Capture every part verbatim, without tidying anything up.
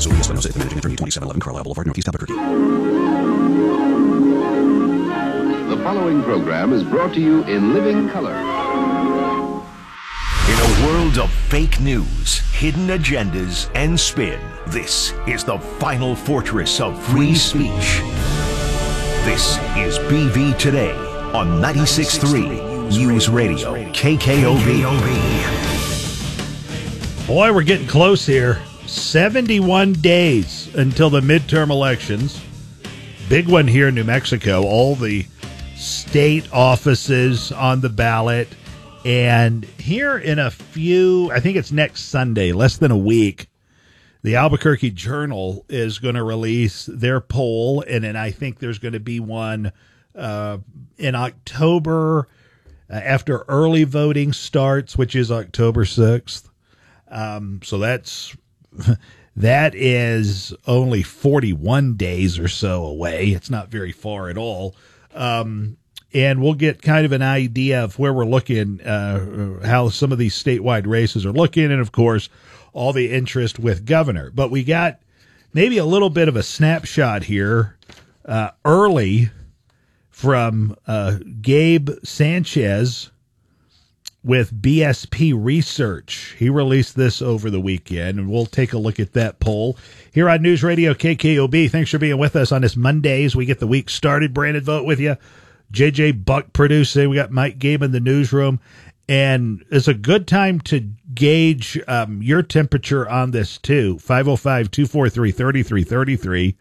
Zoe Espinosa, the managing attorney, twenty-seven eleven Carlisle Boulevard, Northeast Albuquerque. The following program is brought to you in living color. In a world of fake news, hidden agendas, and spin, this is the final fortress of free speech. This is B V Today on ninety-six point three News Radio, K K O V. Boy, we're getting close here. seventy-one days until the midterm elections. Big one here in New Mexico. All the state offices on the ballot. And here in a few, I think it's next Sunday, less than a week, the Albuquerque Journal is going to release their poll. And then I think there's going to be one uh, in October uh, after early voting starts, which is October sixth. Um, so that's that is only forty-one days or so away. It's not very far at all. Um, and we'll get kind of an idea of where we're looking, uh, how some of these statewide races are looking, and of course, all the interest with governor. But we got maybe a little bit of a snapshot here uh, early from uh, Gabe Sanchez with B S P Research. He released this over the weekend, and we'll take a look at that poll here on News Radio K K O B. Thanks for being with us on this Monday as we get the week started. Brandon Vogt with you. J J Buck producing. We got Mike Gabe in the newsroom. And it's a good time to gauge um, your temperature on this, too. five oh five, two four three, three three three three.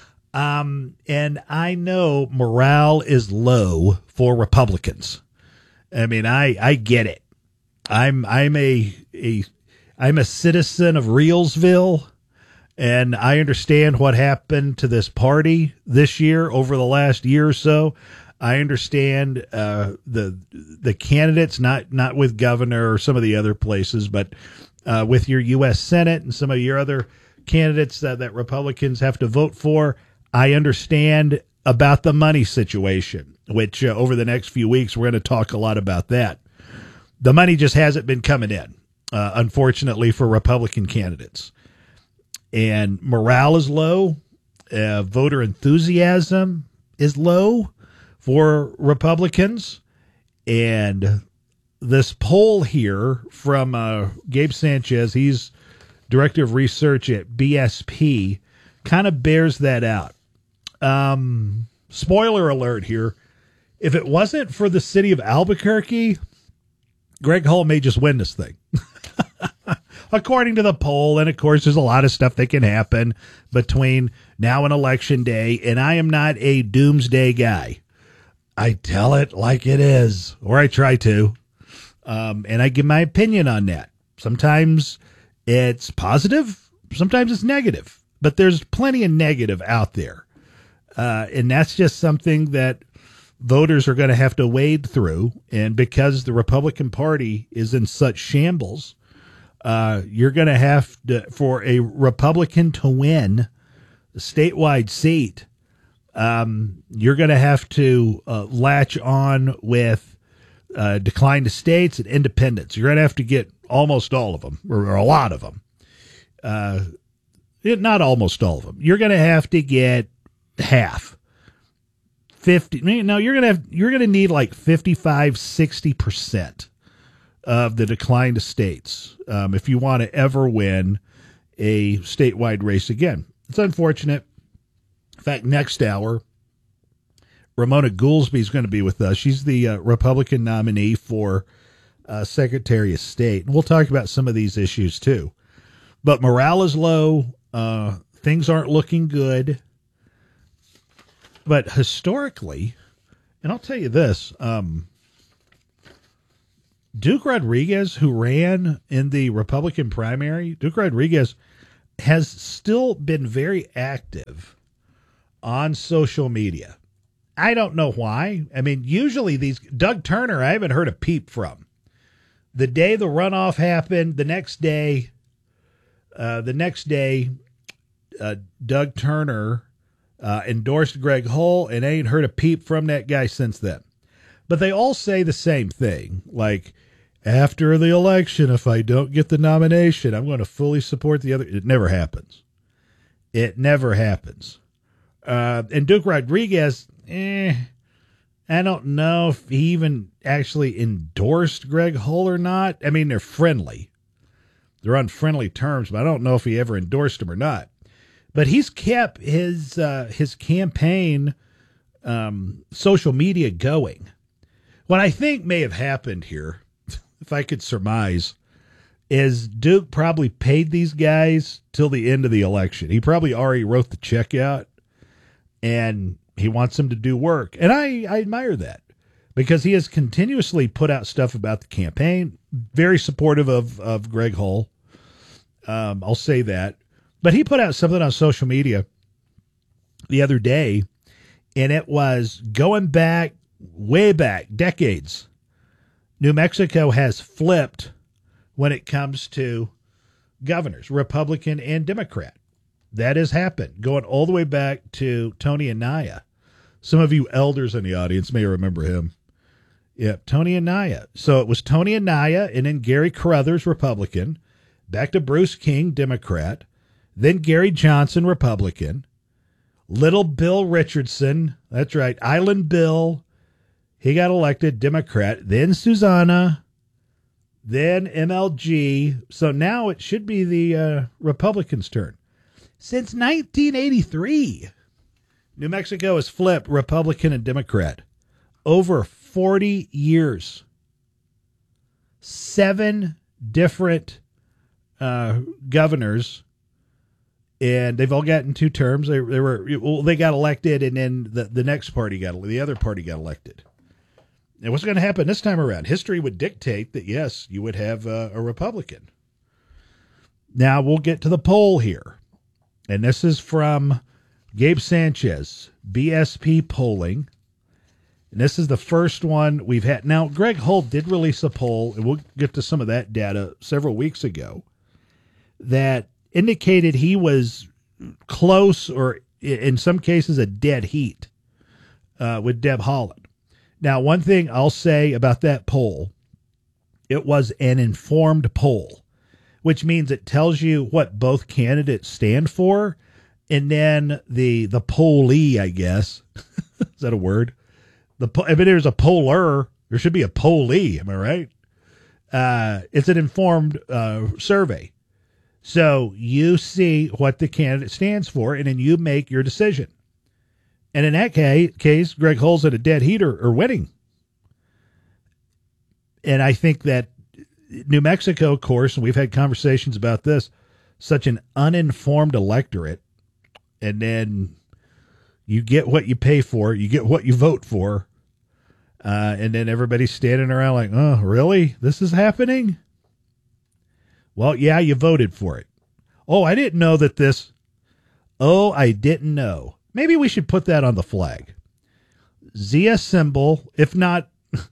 Um, and I know morale is low for Republicans. I mean, I, I get it. I'm I'm a a I'm a citizen of Reelsville, and I understand what happened to this party this year over the last year or so. I understand uh, the the candidates, not not with governor or some of the other places, but uh, with your U S Senate and some of your other candidates that, that Republicans have to vote for. I understand about the money situation, which uh, over the next few weeks, we're going to talk a lot about that. The money just hasn't been coming in, uh, unfortunately, for Republican candidates. And morale is low. Uh, voter enthusiasm is low for Republicans. And this poll here from uh, Gabe Sanchez, he's director of research at B S P, kind of bears that out. Um, spoiler alert here. If it wasn't for the city of Albuquerque, Greg Hull may just win this thing. According to the poll, and of course there's a lot of stuff that can happen between now and election day, and I am not a doomsday guy. I tell it like it is, or I try to, um, and I give my opinion on that. Sometimes it's positive, sometimes it's negative, but there's plenty of negative out there. Uh, and that's just something that voters are going to have to wade through. And because the Republican Party is in such shambles, uh, you're going to have to, for a Republican to win a statewide seat, um, you're going to have to uh, latch on with uh, decline to states and independents. You're going to have to get almost all of them, or, or a lot of them. Uh, not almost all of them. You're going to have to get half, fifty. No, you're gonna have you're gonna need like fifty-five, sixty percent of the declined states um, if you want to ever win a statewide race again. It's unfortunate. In fact, next hour, Ramona Goolsby is going to be with us. She's the uh, Republican nominee for uh, Secretary of State, and we'll talk about some of these issues too. But morale is low. Uh, things aren't looking good. But historically, and I'll tell you this, um, Duke Rodriguez, who ran in the Republican primary, Duke Rodriguez has still been very active on social media. I don't know why. I mean, usually these, Doug Turner, I haven't heard a peep from. The day the runoff happened, the next day, uh, the next day, uh, Doug Turner Uh, endorsed Greg Hull, and I ain't heard a peep from that guy since then. But they all say the same thing, like, after the election, if I don't get the nomination, I'm going to fully support the other. It never happens. It never happens. Uh, and Duke Rodriguez, eh, I don't know if he even actually endorsed Greg Hull or not. I mean, they're friendly. They're on friendly terms, but I don't know if he ever endorsed him or not. But he's kept his uh, his campaign um, social media going. What I think may have happened here, if I could surmise, is Duke probably paid these guys till the end of the election. He probably already wrote the check out, and he wants them to do work. And I, I admire that because he has continuously put out stuff about the campaign, very supportive of, of Greg Hull. Um, I'll say that. But he put out something on social media the other day, and it was going back, way back, decades. New Mexico has flipped when it comes to governors, Republican and Democrat. That has happened, going all the way back to Tony Anaya. Some of you elders in the audience may remember him. Yep, Tony Anaya. So it was Tony Anaya and then Gary Carruthers, Republican, back to Bruce King, Democrat, then Gary Johnson, Republican, Little Bill Richardson, that's right, Island Bill, he got elected Democrat, then Susanna, then M L G. So now it should be the uh, Republicans' turn. Since nineteen eighty-three, New Mexico has flipped Republican and Democrat. Over forty years. Seven different uh, governors, and they've all gotten two terms. They, they were well, they got elected, and then the, the next party got the other party got elected. And what's going to happen this time around? History would dictate that, yes, you would have uh, a Republican. Now we'll get to the poll here. And this is from Gabe Sanchez, B S P Polling. And this is the first one we've had. Now, Greg Hull did release a poll, and we'll get to some of that data several weeks ago, that indicated he was close or, in some cases, a dead heat uh, with Deb Haaland. Now, one thing I'll say about that poll, it was an informed poll, which means it tells you what both candidates stand for, and then the the pollee, I guess, is that a word? The if there's a poller, there should be a pollee. Am I right? Uh, it's an informed uh, survey, so you see what the candidate stands for, and then you make your decision. And in that case, Greg Hull's at a dead heat or, or winning. And I think that New Mexico, of course, and we've had conversations about this, such an uninformed electorate, and then you get what you pay for, you get what you vote for, uh, and then everybody's standing around like, oh, really? This is happening? Well, yeah, you voted for it. Oh, I didn't know that this. Oh, I didn't know. Maybe we should put that on the flag. Zia symbol, if not,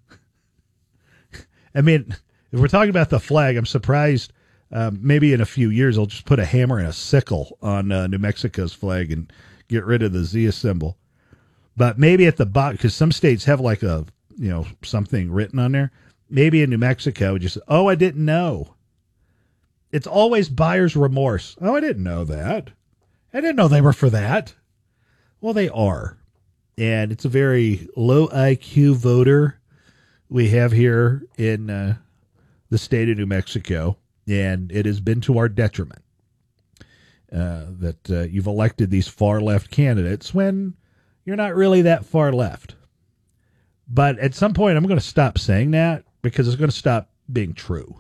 I mean, if we're talking about the flag, I'm surprised um, maybe in a few years they'll just put a hammer and a sickle on uh, New Mexico's flag and get rid of the Zia symbol. But maybe at the bottom, because some states have like a, you know, something written on there. Maybe in New Mexico, just, oh, I didn't know. It's always buyer's remorse. Oh, I didn't know that. I didn't know they were for that. Well, they are. And it's a very low I Q voter we have here in uh, the state of New Mexico. And it has been to our detriment uh, that uh, you've elected these far left candidates when you're not really that far left. But at some point, I'm going to stop saying that because it's going to stop being true.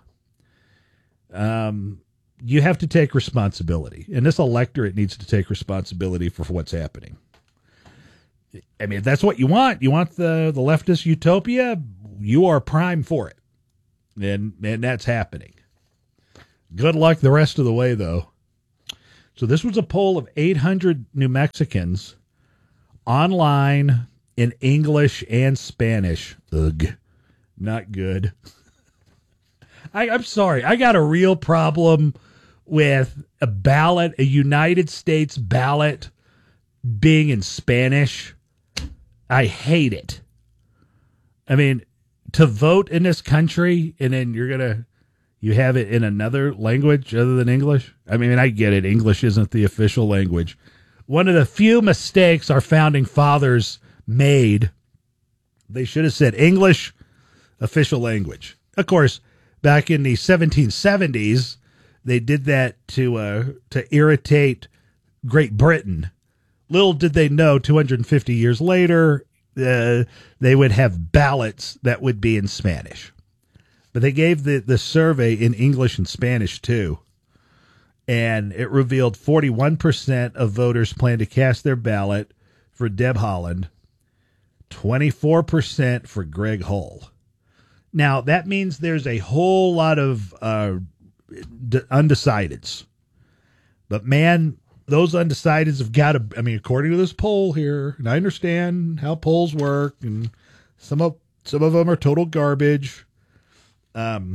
Um, you have to take responsibility. And this electorate needs to take responsibility for what's happening. I mean, if that's what you want, you want the, the leftist utopia, you are prime for it. And, and that's happening. Good luck the rest of the way, though. So this was a poll of eight hundred New Mexicans online in English and Spanish. Ugh, not good. I, I'm sorry. I got a real problem with a ballot, a United States ballot being in Spanish. I hate it. I mean, to vote in this country and then you're going to, You have it in another language other than English? I mean, I get it. English isn't the official language. One of the few mistakes our founding fathers made, they should have said English, official language. Of course, back in the seventeen seventies, they did that to uh, to irritate Great Britain. Little did they know, two hundred fifty years later, uh, they would have ballots that would be in Spanish. But they gave the, the survey in English and Spanish, too. And it revealed forty-one percent of voters plan to cast their ballot for Deb Haaland, twenty-four percent for Greg Hull. Now, that means there's a whole lot of uh, d- undecideds. But, man, those undecideds have got to, I mean, according to this poll here, and I understand how polls work, and some of some of them are total garbage. Um,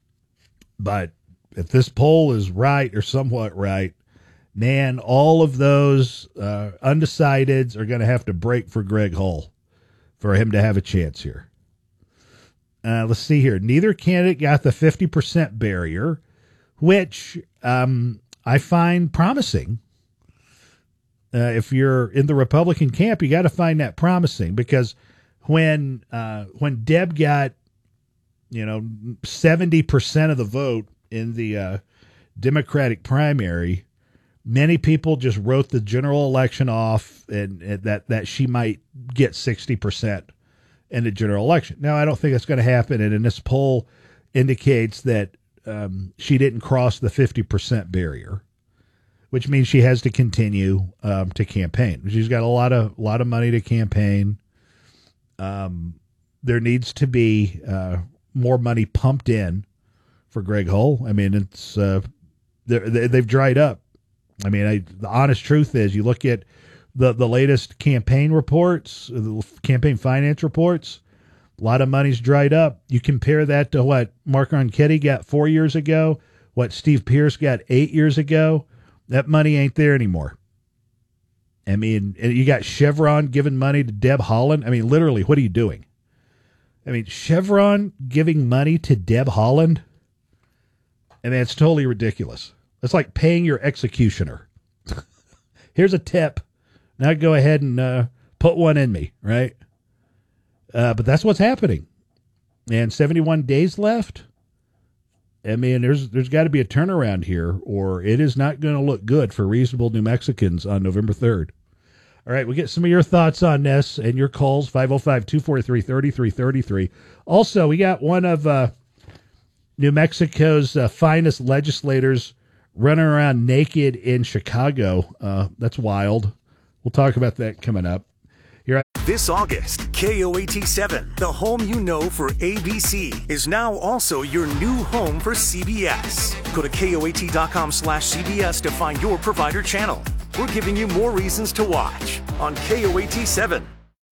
but if this poll is right or somewhat right, man, all of those uh, undecideds are going to have to break for Greg Hull for him to have a chance here. Uh, let's see here. Neither candidate got the fifty percent barrier, which um, I find promising. Uh, if you're in the Republican camp, you got to find that promising, because when uh, when Deb got, you know, seventy percent of the vote in the uh, Democratic primary, many people just wrote the general election off, and, and that, that she might get sixty percent in the general election. Now, I don't think that's going to happen, and, and this poll indicates that um, she didn't cross the fifty percent barrier, which means she has to continue um, to campaign. She's got a lot of a lot of money to campaign. Um, there needs to be uh, more money pumped in for Greg Hull. I mean, it's uh, they, they've dried up. I mean, I, the honest truth is, you look at the the latest campaign reports, the campaign finance reports. A lot of money's dried up. You compare that to what Mark Ronchetti got four years ago, what Steve Pierce got eight years ago. That money ain't there anymore. I mean, you got Chevron giving money to Deb Haaland. I mean, literally, what are you doing? I mean, Chevron giving money to Deb Haaland? I mean, it's totally ridiculous. It's like paying your executioner. Here's a tip. Now go ahead and uh, put one in me, right? Uh, but that's what's happening. And seventy-one days left. I mean, there's there's got to be a turnaround here, or it is not going to look good for reasonable New Mexicans on November third. All right, we get some of your thoughts on this and your calls, five oh five, two four three, three three three three. Also, we got one of uh, New Mexico's uh, finest legislators running around naked in Chicago. Uh, that's wild. We'll talk about that coming up. Here. This August, K O A T seven, the home you know for A B C, is now also your new home for C B S. Go to K O A T dot com slash C B S to find your provider channel. We're giving you more reasons to watch on K O A T seven.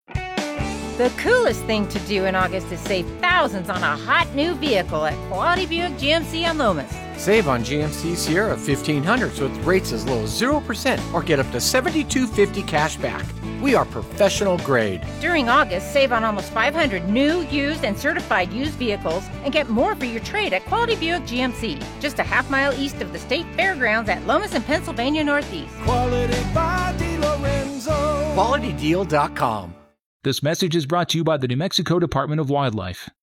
The coolest thing to do in August is save thousands on a hot new vehicle at Quality Buick G M C on Lomas. Save on G M C Sierra fifteen hundreds with rates as low as zero percent or get up to seventy-two fifty cash back. We are professional grade. During August, save on almost five hundred new, used, and certified used vehicles and get more for your trade at Quality Buick G M C, just a half mile east of the State Fairgrounds at Lomas and Pennsylvania Northeast. Quality by DeLorenzo. Quality Deal dot com. This message is brought to you by the New Mexico Department of Wildlife.